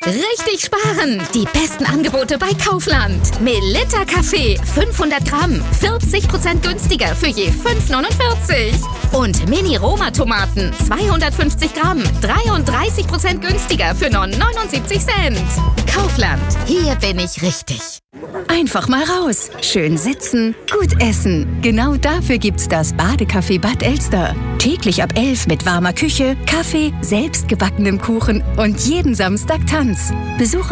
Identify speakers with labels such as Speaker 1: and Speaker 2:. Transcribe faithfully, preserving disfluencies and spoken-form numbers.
Speaker 1: Richtig sparen! Die besten Angebote bei Kaufland. Melitta Kaffee fünfhundert Gramm, vierzig Prozent günstiger für je fünf neunundvierzig. Und Mini-Roma-Tomaten zweihundertfünfzig Gramm, dreiunddreißig Prozent günstiger für nur neunundsiebzig Cent. Kaufland, hier bin ich richtig.
Speaker 2: Einfach mal raus. Schön sitzen, gut essen. Genau dafür gibt's das Badecafé Bad Elster. Täglich ab elf mit warmer Küche, Kaffee, selbstgebackenem Kuchen und jeden Samstag Tanz. Besuchen